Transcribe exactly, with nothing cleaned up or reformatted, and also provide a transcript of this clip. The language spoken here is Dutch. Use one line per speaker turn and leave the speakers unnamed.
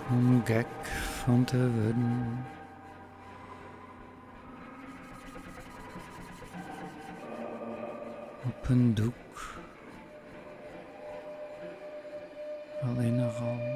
om gek van te worden. Op een doek, alleen nogal